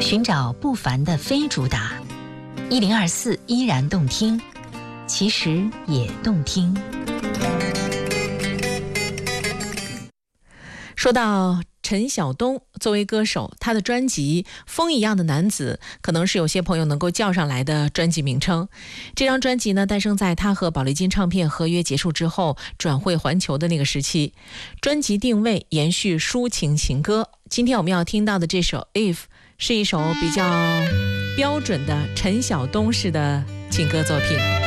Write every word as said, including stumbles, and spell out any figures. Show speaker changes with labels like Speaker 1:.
Speaker 1: 寻找不凡的非主打，一零二四依然动听，其实也动听。说到陈晓东作为歌手，他的专辑《风一样的男子》可能是有些朋友能够叫上来的专辑名称。这张专辑呢，诞生在他和宝丽金唱片合约结束之后转会环球的那个时期。专辑定位延续抒情情歌，今天我们要听到的这首 If 是一首比较标准的陈晓东式的情歌作品。